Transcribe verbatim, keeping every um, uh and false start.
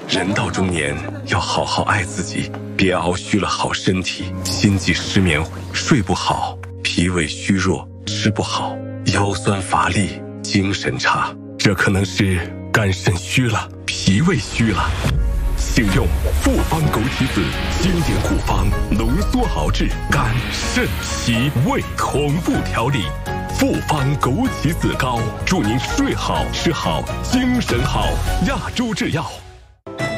人到中年，要好好爱自己，别熬虚了好身体，心悸失眠，睡不好，脾胃虚弱，吃不好，腰酸乏力，精神差。这可能是肝肾虚了，脾胃虚了。请用复方枸杞子经典古方浓缩熬制肝肾脾胃同步调理。复方枸杞子膏，祝您睡好吃好精神好。亚洲制药。